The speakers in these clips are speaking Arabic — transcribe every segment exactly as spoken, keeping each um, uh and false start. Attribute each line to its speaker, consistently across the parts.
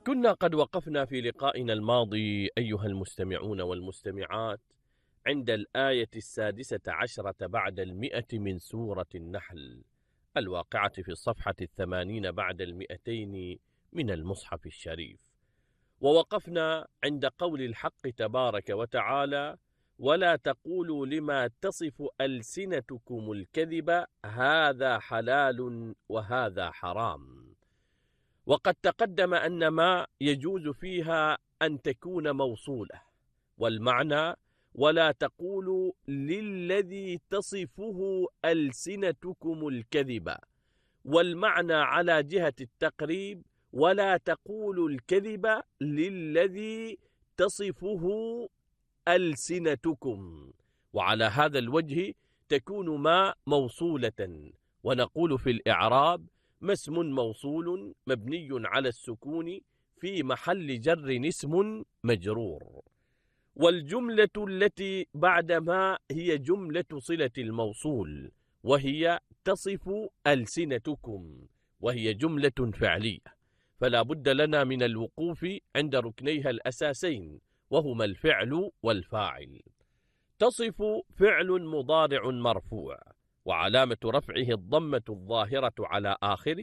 Speaker 1: كنا قد وقفنا في لقائنا الماضي أيها المستمعون والمستمعات عند الآية السادسة عشرة بعد المئة من سورة النحل الواقعة في الصفحة الثمانين بعد المئتين من المصحف الشريف، ووقفنا عند قول الحق تبارك وتعالى: ولا تقولوا لما تصف ألسنتكم الكذب هذا حلال وهذا حرام. وقد تقدم أن ما يجوز فيها أن تكون موصولة، والمعنى ولا تقولوا للذي تصفه ألسنتكم الكذب، والمعنى على جهة التقريب ولا تقولوا الكذب للذي تصفه ألسنتكم، وعلى هذا الوجه تكون ما موصولة. ونقول في الإعراب: ما اسم موصول مبني على السكون في محل جر اسم مجرور. والجملة التي بعد ما هي جملة صلة الموصول، وهي تصف ألسنتكم، وهي جملة فعلية، فلا بد لنا من الوقوف عند ركنيها الأساسين، وهما الفعل والفاعل. تصف فعل مضارع مرفوع وعلامة رفعه الضمة الظاهرة على آخره،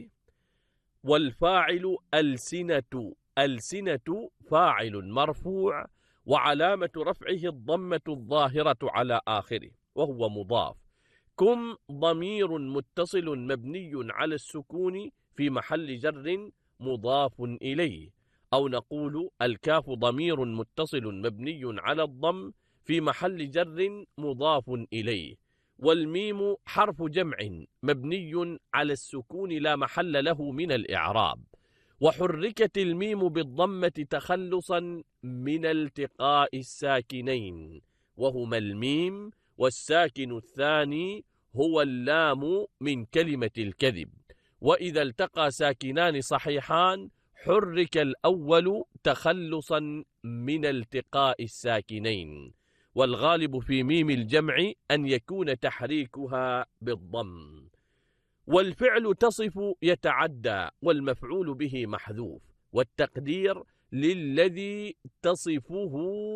Speaker 1: والفاعل ألسنة، ألسنة فاعل مرفوع وعلامة رفعه الضمة الظاهرة على آخره وهو مضاف. كم ضمير متصل مبني على السكون في محل جر مضاف إليه، أو نقول الكاف ضمير متصل مبني على الضم في محل جر مضاف إليه. والميم حرف جمع مبني على السكون لا محل له من الإعراب، وحركت الميم بالضمة تخلصا من التقاء الساكنين، وهما الميم والساكن الثاني هو اللام من كلمة الكذب. وإذا التقى ساكنان صحيحان حرك الأول تخلصا من التقاء الساكنين، والغالب في ميم الجمع أن يكون تحريكها بالضم. والفعل تصف يتعدى والمفعول به محذوف، والتقدير للذي تصفه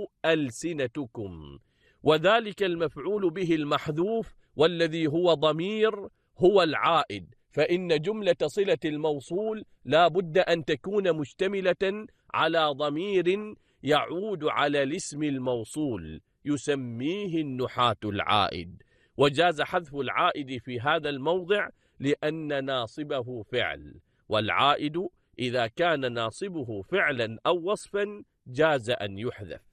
Speaker 1: ألسنتكم، وذلك المفعول به المحذوف والذي هو ضمير هو العائد، فإن جملة صلة الموصول لا بد أن تكون مشتملة على ضمير يعود على الاسم الموصول يسميه النحاة العائد. وجاز حذف العائد في هذا الموضع لأن ناصبه فعل، والعائد إذا كان ناصبه فعلا أو وصفا جاز أن يحذف.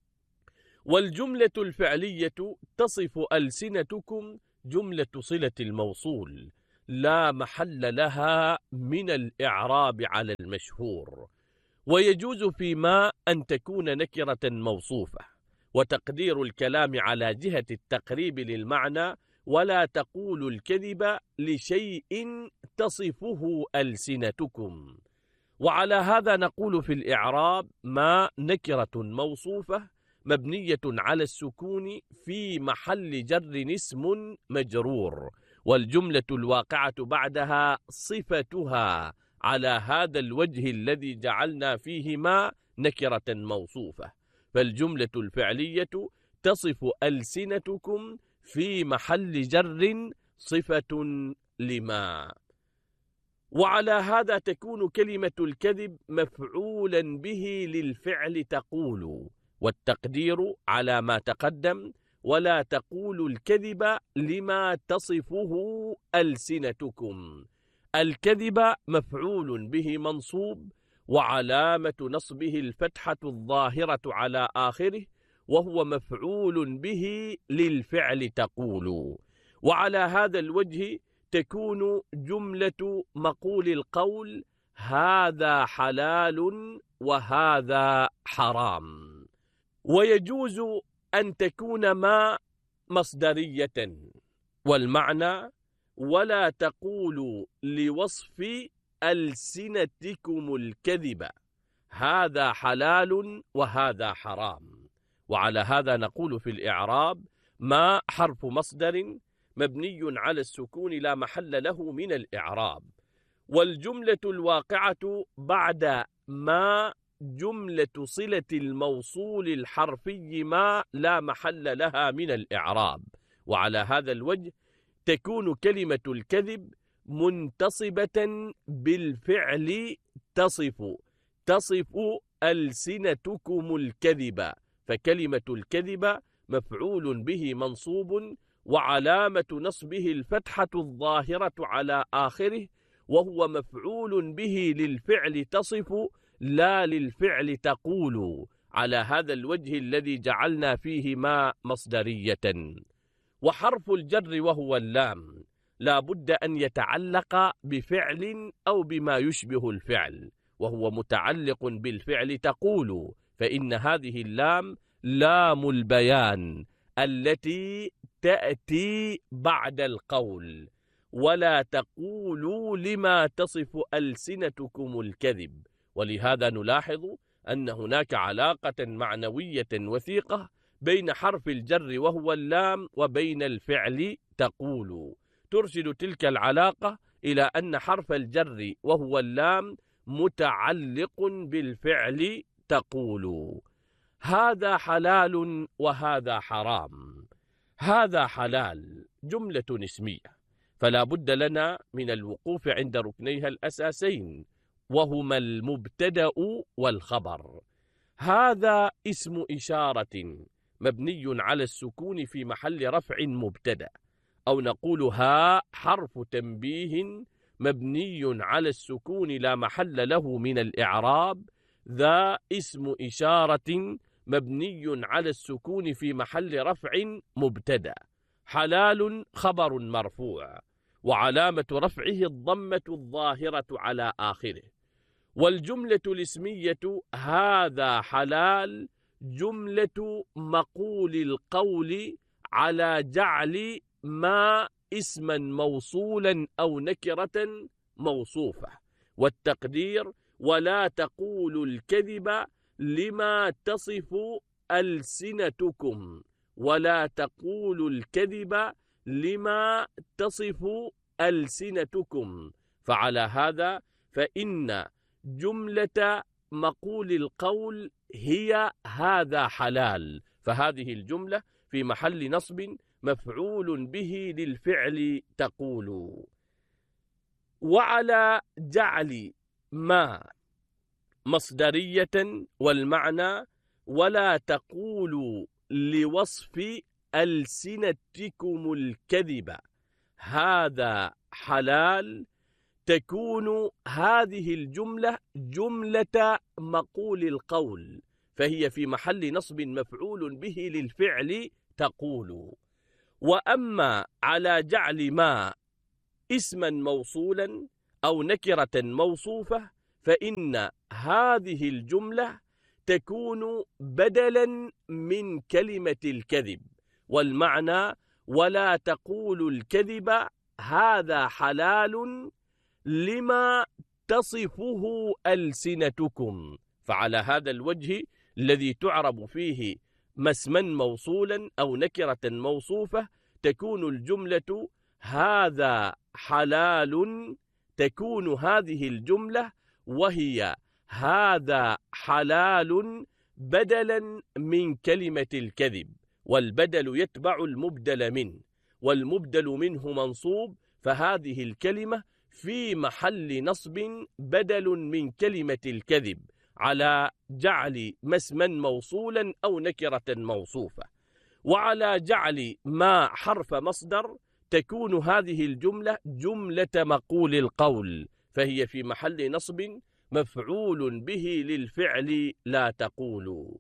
Speaker 1: والجملة الفعلية تصف ألسنتكم جملة صلة الموصول لا محل لها من الإعراب على المشهور، ويجوز فيما أن تكون نكرة موصوفة، وتقدير الكلام على جهة التقريب للمعنى ولا تقولوا الكذب لشيء تصفه ألسنتكم. وعلى هذا نقول في الإعراب: ما نكرة موصوفة مبنية على السكون في محل جر اسم مجرور، والجملة الواقعة بعدها صفتها على هذا الوجه الذي جعلنا فيه ما نكرة موصوفة، فالجملة الفعلية تصف ألسنتكم في محل جر صفة لما. وعلى هذا تكون كلمة الكذب مفعولا به للفعل تقول، والتقدير على ما تقدم: ولا تقولوا الكذب لما تصفه ألسنتكم. الكذب مفعول به منصوب وعلامة نصبه الفتحة الظاهرة على آخره، وهو مفعول به للفعل تقول. وعلى هذا الوجه تكون جملة مقول القول هذا حلال وهذا حرام. ويجوز أن تكون ما مصدرية، والمعنى ولا تقولوا لوصف ألسنتكم الكذب هذا حلال وهذا حرام. وعلى هذا نقول في الإعراب: ما حرف مصدر مبني على السكون لا محل له من الإعراب، والجملة الواقعة بعد ما جملة صلة الموصول الحرفي ما لا محل لها من الإعراب. وعلى هذا الوجه تكون كلمة الكذب منتصبة بالفعل تصف تصف ألسنتكم الكذب، فكلمة الكذب مفعول به منصوب وعلامة نصبه الفتحة الظاهرة على آخره، وهو مفعول به للفعل تصف لا للفعل تقول، على هذا الوجه الذي جعلنا فيه ما مصدرية. وحرف الجر وهو اللام لا بد أن يتعلق بفعل أو بما يشبه الفعل، وهو متعلق بالفعل تقول، فإن هذه اللام لام البيان التي تأتي بعد القول، ولا تقولوا لما تصف ألسنتكم الكذب. ولهذا نلاحظ أن هناك علاقة معنوية وثيقة بين حرف الجر وهو اللام وبين الفعل تقول، ترشد تلك العلاقة إلى أن حرف الجر وهو اللام متعلق بالفعل تقول. هذا حلال وهذا حرام. هذا حلال جملة اسمية، فلا بد لنا من الوقوف عند ركنيها الأساسين، وهما المبتدأ والخبر. هذا اسم إشارة مبني على السكون في محل رفع مبتدأ، أو نقول ها حرف تنبيه مبني على السكون لا محل له من الإعراب. ذا اسم إشارة مبني على السكون في محل رفع مبتدأ. حلال خبر مرفوع وعلامة رفعه الضمة الظاهرة على آخره. والجملة الاسمية هذا حلال جملة مقول القول على جعل ما اسما موصولا أو نكرة موصوفة، والتقدير ولا تقولوا الكذب لما تصف ألسنتكم، ولا تقولوا الكذب لما تصف ألسنتكم. فعلى هذا فإن جملة مقول القول هي هذا حلال، فهذه الجملة في محل نصب مفعول به للفعل تقول. وعلى جعل ما مصدرية والمعنى ولا تقولوا لوصف ألسنتكم الكذب هذا حلال، تكون هذه الجملة جملة مقول القول، فهي في محل نصب مفعول به للفعل تقول. وأما على جعل ما اسما موصولا أو نكرة موصوفة فإن هذه الجملة تكون بدلا من كلمة الكذب، والمعنى ولا تقولوا الكذب هذا حلال لما تصفه ألسنتكم. فعلى هذا الوجه الذي تعرب فيه ما اسما موصولا أو نكرة موصوفة تكون الجملة هذا حلال، تكون هذه الجملة وهي هذا حلال بدلا من كلمة الكذب، والبدل يتبع المبدل منه، والمبدل منه منصوب، فهذه الكلمة في محل نصب بدل من كلمة الكذب على جعل ما اسما موصولا أو نكرة موصوفة. وعلى جعل ما حرف مصدر تكون هذه الجملة جملة مقول القول، فهي في محل نصب مفعول به للفعل لا تقولوا.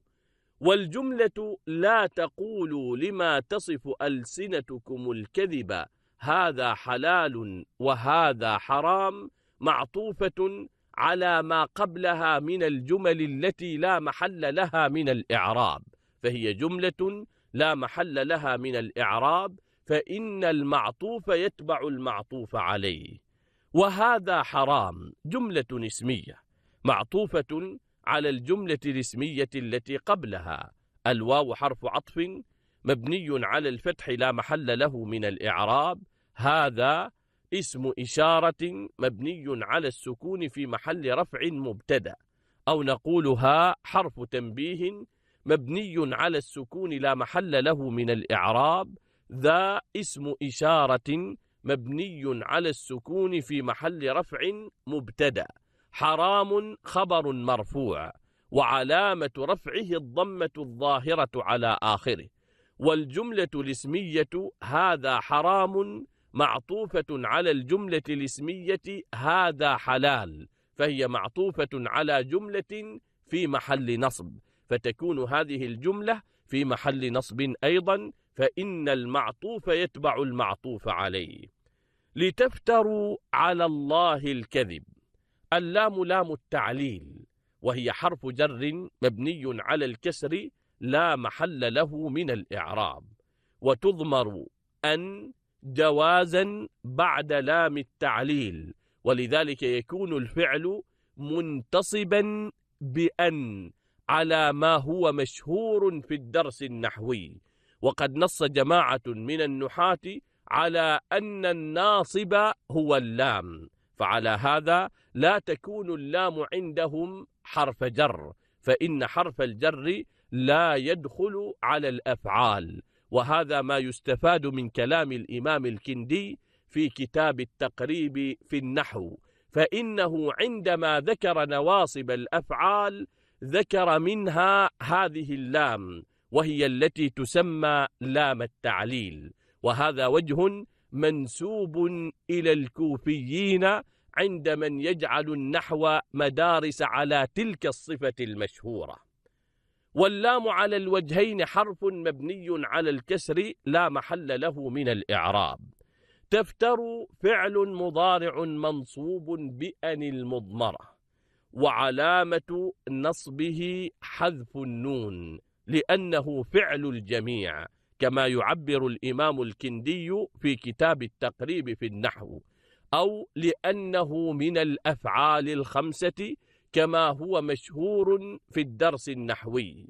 Speaker 1: والجملة لا تقولوا لما تصف ألسنتكم الكذب هذا حلال وهذا حرام معطوفة على ما قبلها من الجمل التي لا محل لها من الإعراب، فهي جملة لا محل لها من الإعراب، فإن المعطوف يتبع المعطوف عليه. وهذا حرام جملة اسمية معطوفة على الجملة الاسمية التي قبلها. الواو حرف عطف مبني على الفتح لا محل له من الإعراب. هذا اسم إشارة مبني على السكون في محل رفع مبتدأ، أو نقول ها حرف تنبيه مبني على السكون لا محل له من الإعراب، ذا اسم إشارة مبني على السكون في محل رفع مبتدأ، حرام خبر مرفوع وعلامة رفعه الضمة الظاهرة على آخره، والجملة الاسمية هذا حرام معطوفة على الجملة الاسمية هذا حلال، فهي معطوفة على جملة في محل نصب، فتكون هذه الجملة في محل نصب أيضا، فإن المعطوف يتبع المعطوف عليه. لتفتروا على الله الكذب، اللام لام التعليل، وهي حرف جر مبني على الكسر لا محل له من الإعراب، وتضمر أن جوازا بعد لام التعليل، ولذلك يكون الفعل منتصبا بأن على ما هو مشهور في الدرس النحوي، وقد نص جماعة من النحاة على أن الناصب هو اللام، فعلى هذا لا تكون اللام عندهم حرف جر، فإن حرف الجر لا يدخل على الأفعال، وهذا ما يستفاد من كلام الإمام الكندي في كتاب التقريب في النحو، فإنه عندما ذكر نواصب الأفعال ذكر منها هذه اللام، وهي التي تسمى لام التعليل، وهذا وجه منسوب إلى الكوفيين عند من يجعل النحو مدارس على تلك الصفة المشهورة. واللام على الوجهين حرف مبني على الكسر لا محل له من الإعراب. تفتر فعل مضارع منصوب بأن المضمرة، وعلامة نصبه حذف النون لأنه فعل الجميع، كما يعبر الإمام الكندي في كتاب التقريب في النحو، أو لأنه من الأفعال الخمسة كما هو مشهور في الدرس النحوي.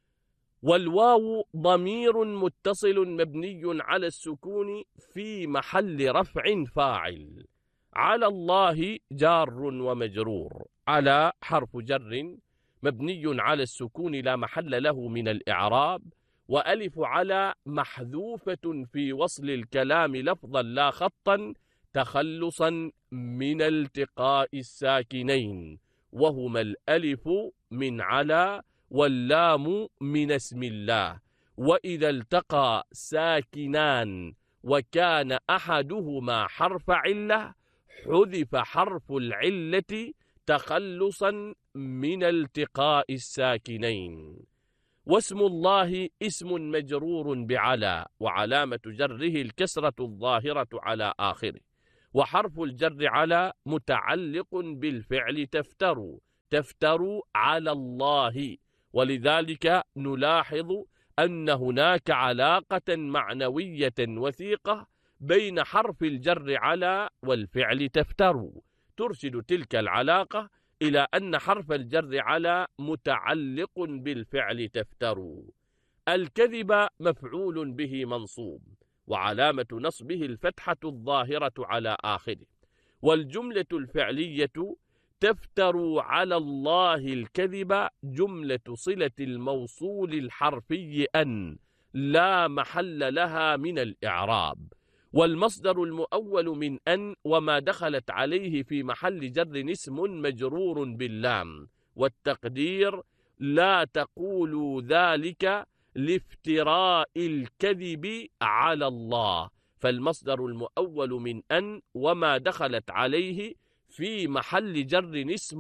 Speaker 1: والواو ضمير متصل مبني على السكون في محل رفع فاعل. على الله جار ومجرور، على حرف جر مبني على السكون لا محل له من الإعراب، وألف على محذوفة في وصل الكلام لفظا لا خطا تخلصا من التقاء الساكنين، وهما الألف من على واللام من اسم الله، وإذا التقى ساكنان وكان أحدهما حرف علة حذف حرف العلة تخلصا من التقاء الساكنين. واسم الله اسم مجرور بعلى، وعلامة جره الكسرة الظاهرة على آخره، وحرف الجر على متعلق بالفعل تفتروا، تفتروا على الله، ولذلك نلاحظ أن هناك علاقة معنوية وثيقة بين حرف الجر على والفعل تفتروا، ترشد تلك العلاقة إلى أن حرف الجر على متعلق بالفعل تفتروا. الكذب مفعول به منصوب، وعلامة نصبه الفتحة الظاهرة على آخره، والجملة الفعلية تفتروا على الله الكذب جملة صلة الموصول الحرفي أن لا محل لها من الإعراب، والمصدر المؤول من أن وما دخلت عليه في محل جر اسم مجرور باللام، والتقدير لا تقولوا ذلك لافتراء الكذب على الله، فالمصدر المؤول من أن وما دخلت عليه في محل جر اسم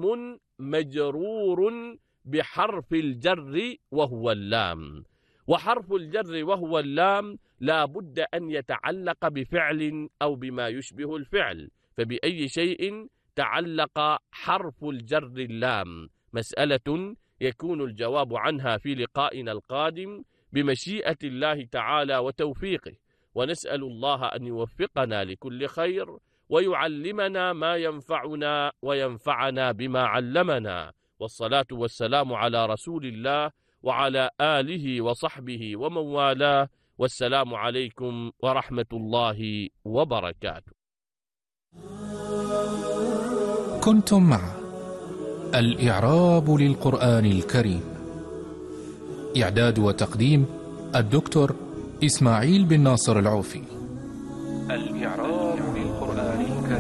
Speaker 1: مجرور بحرف الجر وهو اللام، وحرف الجر وهو اللام لا بد أن يتعلق بفعل أو بما يشبه الفعل، فبأي شيء تعلق حرف الجر اللام مسألة يكون الجواب عنها في لقائنا القادم بمشيئة الله تعالى وتوفيقه، ونسأل الله أن يوفقنا لكل خير ويعلمنا ما ينفعنا وينفعنا بما علمنا، والصلاة والسلام على رسول الله وعلى آله وصحبه ومن والاه، والسلام عليكم ورحمة الله وبركاته.
Speaker 2: كنتم مع الإعراب للقرآن الكريم، إعداد وتقديم الدكتور إسماعيل بن ناصر العوفي. الإعراب